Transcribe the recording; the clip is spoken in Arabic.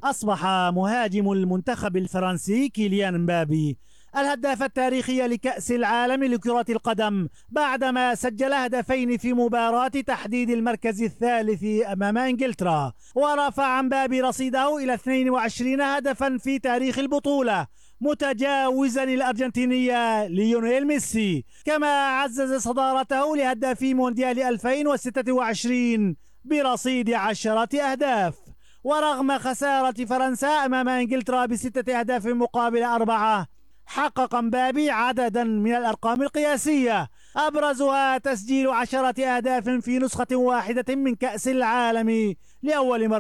أصبح مهاجم المنتخب الفرنسي كيليان مبابي الهداف التاريخي لكأس العالم لكرة القدم بعدما سجل هدفين في مباراة تحديد المركز الثالث أمام إنجلترا، ورفع مبابي رصيده إلى 22 هدفا في تاريخ البطولة متجاوزا الأرجنتيني ليونيل ميسي، كما عزز صدارته لهدافي مونديال 2026 برصيد 10 أهداف. ورغم خسارة فرنسا أمام إنجلترا ب6 أهداف مقابل 4، حقق مبابي عددا من الأرقام القياسية، أبرزها تسجيل 10 أهداف في نسخة واحدة من كأس العالم لأول مرة.